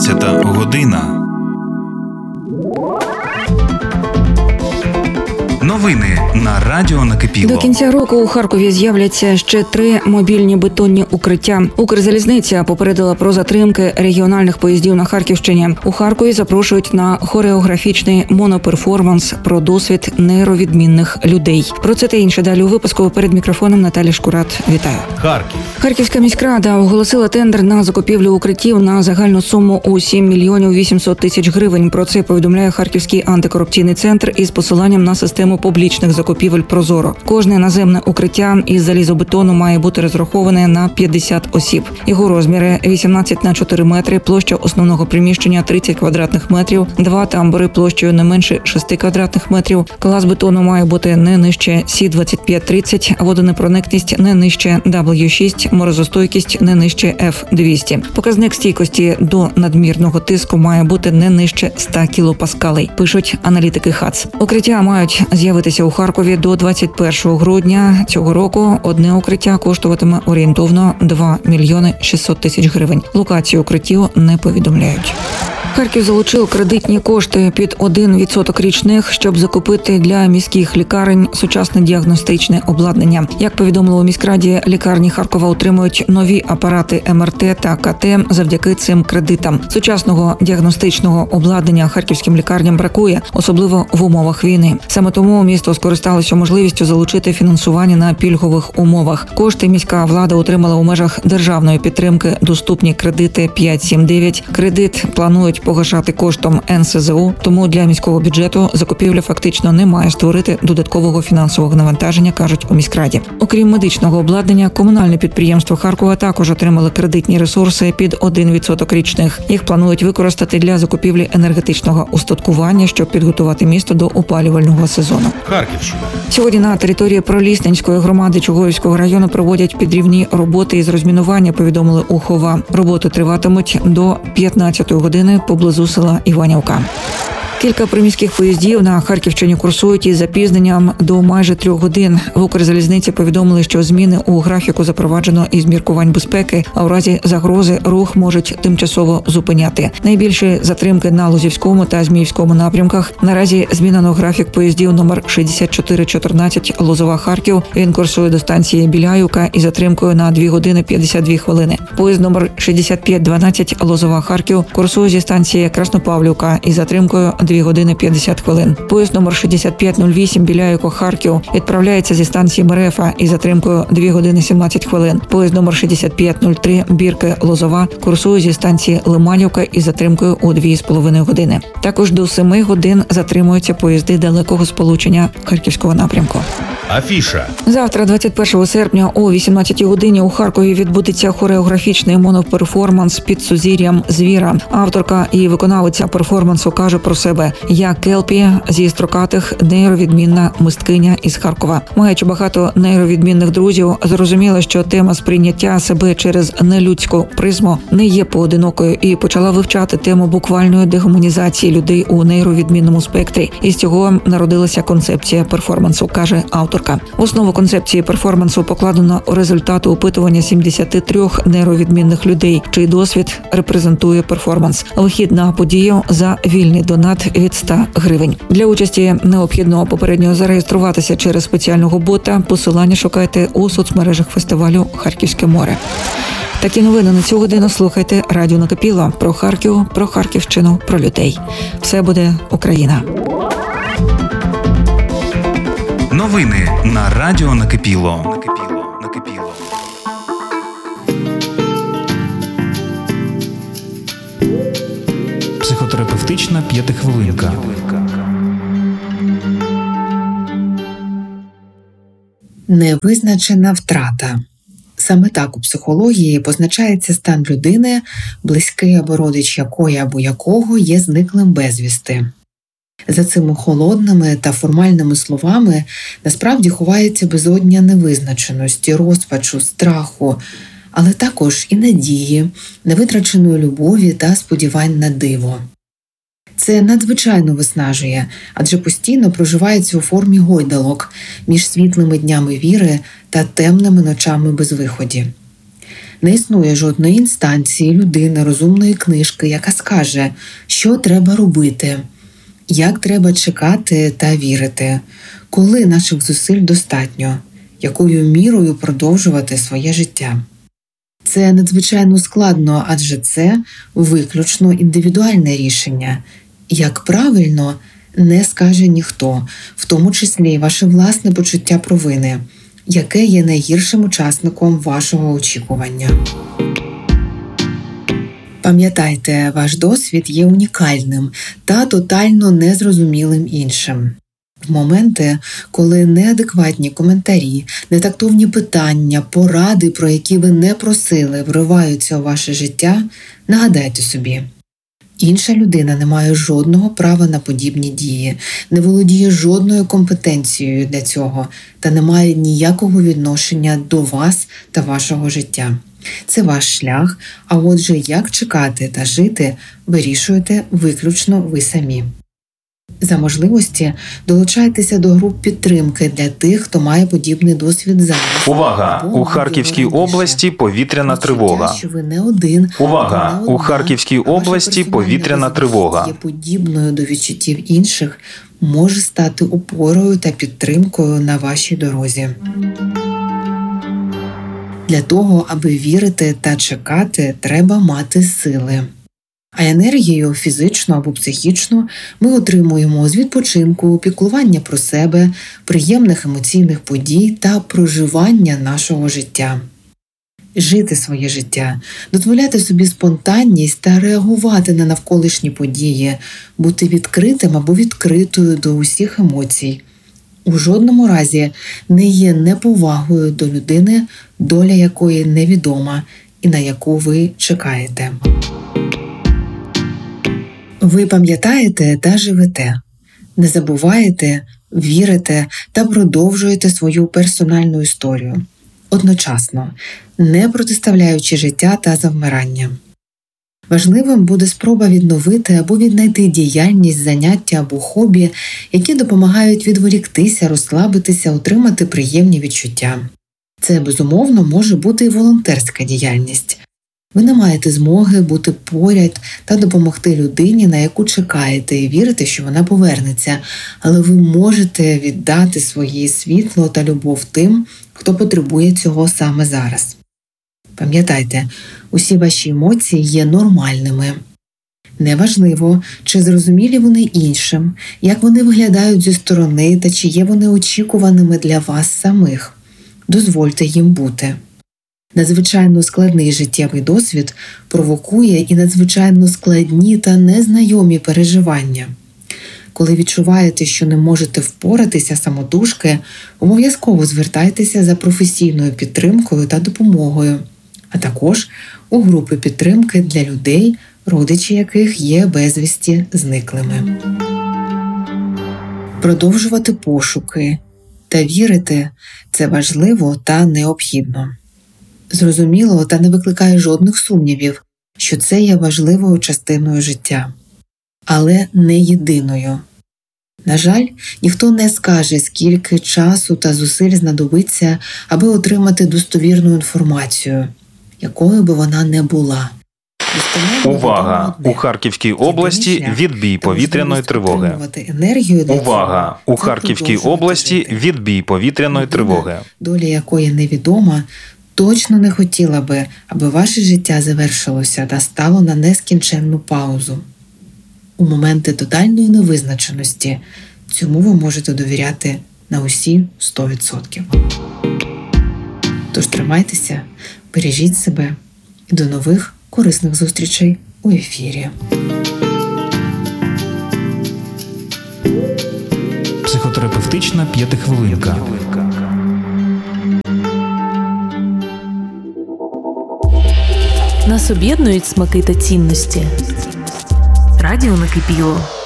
18 година. Новини на Радіо Накипіло. До кінця року у Харкові з'являться ще 3 мобільні бетонні укриття. Укрзалізниця попередила про затримки регіональних поїздів на Харківщині. У Харкові запрошують на хореографічний моноперформанс про досвід нейровідмінних людей. Про це та інше далі у випуску. Перед мікрофоном Наталя Шкурат. Вітаю. Харків. Харківська міськрада оголосила тендер на закупівлю укриттів на загальну суму у 7 мільйонів 800 тисяч гривень. Про це повідомляє Харківський антикорупційний центр із посиланням на систему публічних закупівель «Прозоро». Кожне наземне укриття із залізобетону має бути розраховане на 50 осіб. Його розміри 18 на 4 метри, площа основного приміщення 30 квадратних метрів, 2 тамбури площею не менше 6 квадратних метрів. Клас бетону має бути не нижче С2530, водонепроникність не нижче W6, морозостойкість не нижче F200. Показник стійкості до надмірного тиску має бути не нижче 100 кілопаскалей, пишуть аналітики ХАЦ. Укриття мають з'явитися у Харкові до 21 грудня цього року. Одне укриття коштуватиме орієнтовно 2 мільйони 600 тисяч гривень. Локацію укриттів не повідомляють. Харків залучив кредитні кошти під 1% річних, щоб закупити для міських лікарень сучасне діагностичне обладнання. Як повідомили у міськраді, лікарні Харкова отримують нові апарати МРТ та КТ завдяки цим кредитам. Сучасного діагностичного обладнання харківським лікарням бракує, особливо в умовах війни. Саме тому місто скористалося можливістю залучити фінансування на пільгових умовах. Кошти міська влада отримала у межах державної підтримки доступні кредити 5-7-9. Кредит планують погашати коштом НСЗУ, тому для міського бюджету закупівля фактично не має створити додаткового фінансового навантаження, кажуть у міськраді. Окрім медичного обладнання, комунальне підприємство Харкова також отримали кредитні ресурси під 1% річних. Їх планують використати для закупівлі енергетичного устаткування, щоб підготувати місто до опалювального сезону. Харківщина. Сьогодні на території Пролісненської громади Чугуївського району проводять підрівні роботи із розмінування, повідомили у ХОВА. Роботи триватимуть до 15 години поблизу села Іванівка. Кілька приміських поїздів на Харківщині курсують із запізненням до майже 3 годин. В Укрзалізниці повідомили, що зміни у графіку запроваджено із міркувань безпеки, а у разі загрози рух можуть тимчасово зупиняти. Найбільші затримки на Лозівському та Зміївському напрямках. Наразі змінено графік поїздів номер 6414 Лозова-Харків. Він курсує до станції Біляївка із затримкою на 2 години 52 хвилини. Поїзд номер 6512 Лозова-Харків курсує зі станції Краснопавлівка із затримкою 2 години 50 хвилин. Поїзд номер 6508 Біляївка-Харків відправляється зі станції Мерефа із затримкою 2 години 17 хвилин. Поїзд номер 6503 Бірки-Лозова курсує зі станції Лиманівка із затримкою у 2,5 години. Також до 7 годин затримуються поїзди далекого сполучення Харківського напрямку. Афіша. Завтра, 21 серпня, о 18 годині у Харкові відбудеться хореографічний моноперформанс під сузір'ям звіра. Авторка і виконавиця перформансу каже про себе: «Я Келпі зі Строкатих, нейровідмінна мисткиня із Харкова. Маючи багато нейровідмінних друзів, зрозуміла, що тема сприйняття себе через нелюдську призму не є поодинокою і почала вивчати тему буквальної дегуманізації людей у нейровідмінному спектрі. І з цього народилася концепція перформансу», каже авторка. В основу концепції перформансу покладено результати опитування 73 нейровідмінних людей, чий досвід репрезентує перформанс. Вихід на подію за вільний донат від 100 гривень. Для участі необхідно попередньо зареєструватися через спеціального бота. Посилання шукайте у соцмережах фестивалю «Харківське море». Такі новини на цю годину слухайте Радіо Накипіло. Про Харків, про Харківщину, про людей. Все буде Україна. Новини на Радіо Накипіло. Психотерапевтична п'ятихвилинка. Невизначена втрата. Саме так у психології позначається стан людини, близький або родич якої або якого є зниклим безвісти. За цими холодними та формальними словами насправді ховається безодня невизначеності, розпачу, страху, але також і надії, невитраченої любові та сподівань на диво. Це надзвичайно виснажує, адже постійно проживається у формі гойдалок між світлими днями віри та темними ночами безвиході. Не існує жодної інстанції, людини, розумної книжки, яка скаже, що треба робити, як треба чекати та вірити, коли наших зусиль достатньо, якою мірою продовжувати своє життя. Це надзвичайно складно, адже це виключно індивідуальне рішення. Як правильно, не скаже ніхто, в тому числі і ваше власне почуття провини, яке є найгіршим учасником вашого очікування. Пам'ятайте, ваш досвід є унікальним та тотально незрозумілим іншим. В моменти, коли неадекватні коментарі, нетактовні питання, поради, про які ви не просили, вриваються у ваше життя, нагадайте собі. Інша людина не має жодного права на подібні дії, не володіє жодною компетенцією для цього та не має ніякого відношення до вас та вашого життя. Це ваш шлях, а отже, як чекати та жити, вирішуєте виключно ви самі. За можливості долучайтеся до груп підтримки для тих, хто має подібний досвід зараз. Увага! У Харківській області повітряна тривога. Що ви не один. Увага! У Харківській області повітряна тривога. Є подібною до відчуттів інших, може стати опорою та підтримкою на вашій дорозі. Для того, аби вірити та чекати, треба мати сили. А енергію, фізичну або психічну, ми отримуємо з відпочинку, піклування про себе, приємних емоційних подій та проживання нашого життя. Жити своє життя, дозволяти собі спонтанність та реагувати на навколишні події, бути відкритим або відкритою до усіх емоцій. У жодному разі не є неповагою до людини, доля якої невідома і на яку ви чекаєте. Ви пам'ятаєте та живете, не забуваєте, вірите та продовжуєте свою персональну історію. Одночасно, не протиставляючи життя та завмирання. Важливим буде спроба відновити або віднайти діяльність, заняття або хобі, які допомагають відволіктися, розслабитися, отримати приємні відчуття. Це, безумовно, може бути і волонтерська діяльність. Ви не маєте змоги бути поряд та допомогти людині, на яку чекаєте, і вірите, що вона повернеться, але ви можете віддати своє світло та любов тим, хто потребує цього саме зараз. Пам'ятайте, усі ваші емоції є нормальними. Неважливо, чи зрозумілі вони іншим, як вони виглядають зі сторони та чи є вони очікуваними для вас самих. Дозвольте їм бути. Надзвичайно складний життєвий досвід провокує і надзвичайно складні та незнайомі переживання. Коли відчуваєте, що не можете впоратися самотужки, обов'язково звертайтеся за професійною підтримкою та допомогою, а також у групи підтримки для людей, родичі яких є безвісті зниклими. Продовжувати пошуки та вірити – це важливо та необхідно. Зрозуміло та не викликає жодних сумнівів, що це є важливою частиною життя, але не єдиною. На жаль, ніхто не скаже, скільки часу та зусиль знадобиться, аби отримати достовірну інформацію, якою би вона не була. Увага! У Харківській області відбій повітряної тривоги. Увага! У Харківській області відбій повітряної тривоги. Доля якої невідома, точно не хотіла би, аби ваше життя завершилося та стало на нескінченну паузу. У моменти тотальної невизначеності цьому ви можете довіряти на усі 100%. Тож тримайтеся, бережіть себе і до нових корисних зустрічей у ефірі. Психотерапевтична п'ятихвилинка. Нас об'єднують смаки та цінності. Радіо накипіло.